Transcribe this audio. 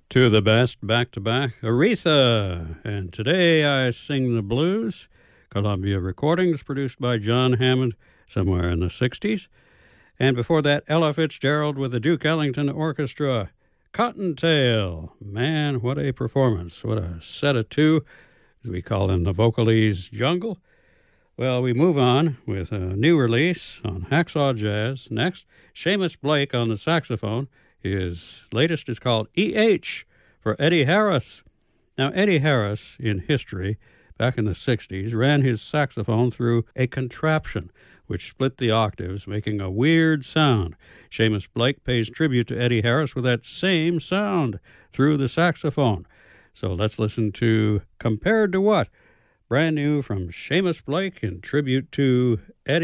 To the best, back to back, Aretha. And today I sing the blues. Columbia Recordings, produced by John Hammond somewhere in the 60s. And before that, Ella Fitzgerald with the Duke Ellington Orchestra. Cottontail. Man, what a performance. What a set of two, as we call them, the Vocalese Jungle. Well, we move on with a new release on Hacksaw Jazz. Next, Seamus Blake on the saxophone. His latest is called E.H. for Eddie Harris. Now, Eddie Harris, in history, back in the 60s, ran his saxophone through a contraption which split the octaves, making a weird sound. Seamus Blake pays tribute to Eddie Harris with that same sound through the saxophone. So let's listen to Compared to What? Brand new from Seamus Blake in tribute to Eddie